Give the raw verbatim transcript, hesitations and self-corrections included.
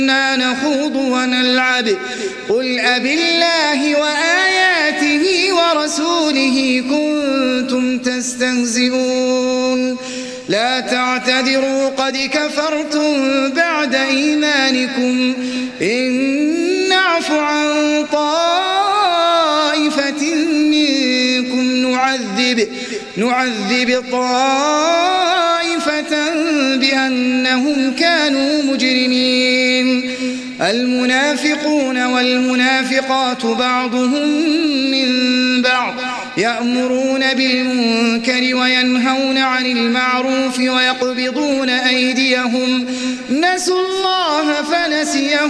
كنا نخوض ونلعب قل أبالله وآياته ورسوله كنتم تستهزئون لا تعتذروا قد كفرتم بعد إيمانكم إن نعف عن طائفة منكم نعذب نعذب طائفة بأنهم كانوا مجرمين المنافقون والمنافقات بعضهم من بعض يأمرون بالمنكر وينهون عن المعروف ويقبضون أيديهم نسوا الله فنسيهم